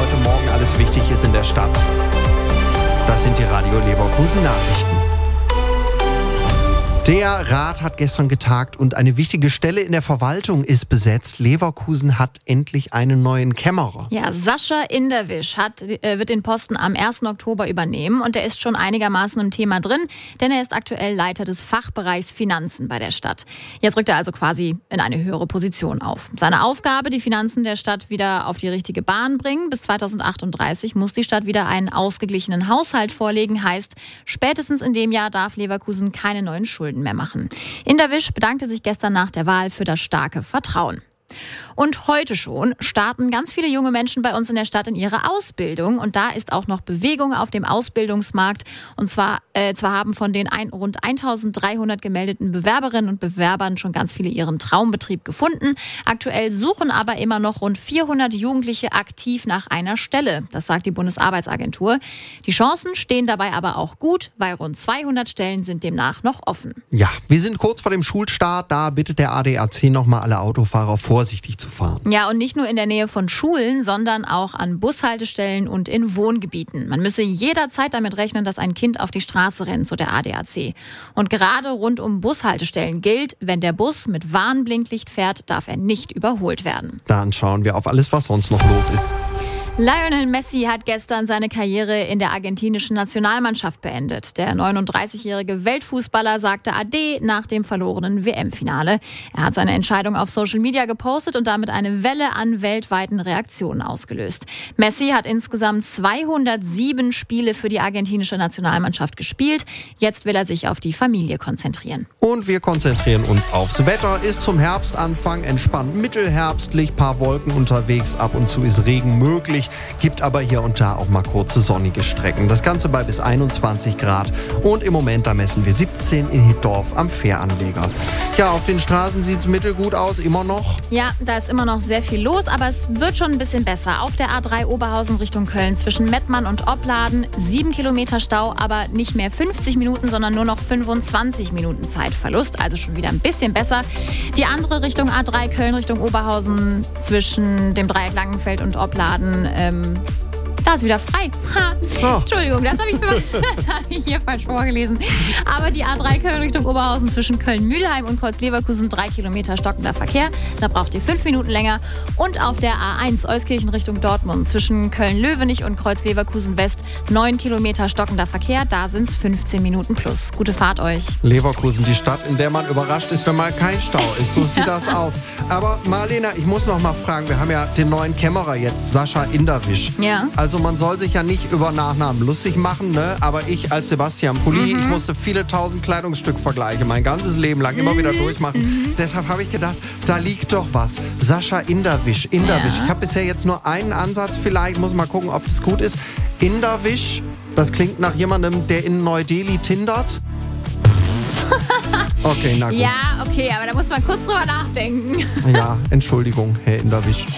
heute Morgen alles wichtig ist in der Stadt. Das sind die Radio Leverkusen Nachrichten. Der Rat hat gestern getagt und eine wichtige Stelle in der Verwaltung ist besetzt. Leverkusen hat endlich einen neuen Kämmerer. Ja, Sascha Inderwisch wird den Posten am 1. Oktober übernehmen und er ist schon einigermaßen im Thema drin, denn er ist aktuell Leiter des Fachbereichs Finanzen bei der Stadt. Jetzt rückt er also quasi in eine höhere Position auf. Seine Aufgabe, die Finanzen der Stadt wieder auf die richtige Bahn bringen. Bis 2038 muss die Stadt wieder einen ausgeglichenen Haushalt vorlegen. Heißt, spätestens in dem Jahr darf Leverkusen keine neuen Schulden mehr machen. Inderwisch bedankte sich gestern nach der Wahl für das starke Vertrauen. Und heute schon starten ganz viele junge Menschen bei uns in der Stadt in ihre Ausbildung. Und da ist auch noch Bewegung auf dem Ausbildungsmarkt. Und zwar haben von den rund 1300 gemeldeten Bewerberinnen und Bewerbern schon ganz viele ihren Traumbetrieb gefunden. Aktuell suchen aber immer noch rund 400 Jugendliche aktiv nach einer Stelle. Das sagt die Bundesarbeitsagentur. Die Chancen stehen dabei aber auch gut, weil rund 200 Stellen sind demnach noch offen. Ja, wir sind kurz vor dem Schulstart. Da bittet der ADAC nochmal alle Autofahrer vorsichtig zu fahren. Ja, und nicht nur in der Nähe von Schulen, sondern auch an Bushaltestellen und in Wohngebieten. Man müsse jederzeit damit rechnen, dass ein Kind auf die Straße rennt, so der ADAC. Und gerade rund um Bushaltestellen gilt, wenn der Bus mit Warnblinklicht fährt, darf er nicht überholt werden. Dann schauen wir auf alles, was sonst noch los ist. Lionel Messi hat gestern seine Karriere in der argentinischen Nationalmannschaft beendet. Der 39-jährige Weltfußballer sagte Ade nach dem verlorenen WM-Finale. Er hat seine Entscheidung auf Social Media gepostet und damit eine Welle an weltweiten Reaktionen ausgelöst. Messi hat insgesamt 207 Spiele für die argentinische Nationalmannschaft gespielt. Jetzt will er sich auf die Familie konzentrieren. Und wir konzentrieren uns aufs Wetter. Ist zum Herbstanfang entspannt mittelherbstlich, paar Wolken unterwegs, ab und zu ist Regen möglich. Gibt aber hier und da auch mal kurze sonnige Strecken. Das Ganze bei bis 21 Grad. Und im Moment, da messen wir 17 in Hittorf am Fähranleger. Ja, auf den Straßen sieht es mittelgut aus, immer noch. Ja, da ist immer noch sehr viel los, aber es wird schon ein bisschen besser. Auf der A3 Oberhausen Richtung Köln zwischen Mettmann und Opladen 7 Kilometer Stau, aber nicht mehr 50 Minuten, sondern nur noch 25 Minuten Zeitverlust. Also schon wieder ein bisschen besser. Die andere Richtung A3 Köln Richtung Oberhausen zwischen dem Dreieck Langenfeld und Opladen, da ist wieder frei. Ha. Oh. Entschuldigung, das habe ich hier falsch vorgelesen. Aber die A3 Köln Richtung Oberhausen zwischen Köln-Mühlheim und Kreuz-Leverkusen 3 Kilometer stockender Verkehr. Da braucht ihr 5 Minuten länger. Und auf der A1 Euskirchen Richtung Dortmund zwischen Köln-Löwenich und Kreuz-Leverkusen West 9 Kilometer stockender Verkehr. Da sind es 15 Minuten plus. Gute Fahrt euch. Leverkusen, die Stadt, in der man überrascht ist, wenn mal kein Stau ist. So sieht das aus. Aber Marlena, ich muss noch mal fragen, wir haben ja den neuen Kämmerer jetzt, Sascha Inderwisch. Ja. Also man soll sich ja nicht über Nachnamen lustig machen, ne? Aber ich als Sebastian Pulli, ich musste viele tausend Kleidungsstückvergleiche mein ganzes Leben lang immer wieder durchmachen. Deshalb habe ich gedacht, da liegt doch was. Sascha Inderwisch. Ja. Ich habe bisher jetzt nur einen Ansatz, vielleicht muss mal gucken, ob das gut ist. Inderwisch, das klingt nach jemandem, der in Neu-Delhi tindert. Okay, na gut. Ja, okay, aber da muss man kurz drüber nachdenken. Ja, Entschuldigung, Herr Inderwisch.